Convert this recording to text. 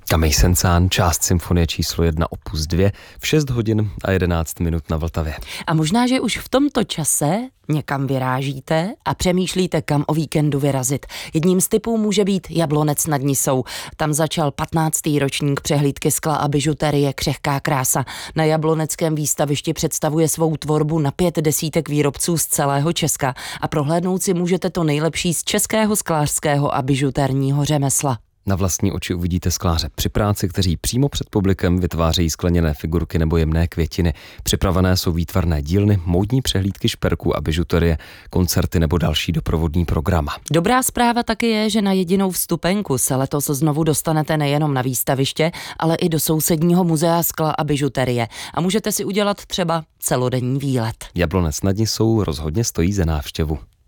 Kamej Sencán, část symfonie číslo 1 opus 2 v 6 hodin a 11 minut na Vltavě. A možná, že už v tomto čase někam vyrážíte a přemýšlíte, kam o víkendu vyrazit. Jedním z typů může být Jablonec nad Nisou. Tam začal 15. ročník přehlídky skla a bižuterie Křehká krása. Na jabloneckém výstavišti představuje svou tvorbu na 5 desítek výrobců z celého Česka a prohlédnout si můžete to nejlepší z českého sklářského a bižuterního řemesla. Na vlastní oči uvidíte skláře při práci, kteří přímo před publikem vytvářejí skleněné figurky nebo jemné květiny. Připravené jsou výtvarné dílny, módní přehlídky šperků a bižuterie, koncerty nebo další doprovodný program. Dobrá zpráva taky je, že na jedinou vstupenku se letos znovu dostanete nejenom na výstaviště, ale i do sousedního muzea skla a bižuterie. A můžete si udělat třeba celodenní výlet. Jablonec nad Nisou rozhodně stojí za návštěvu.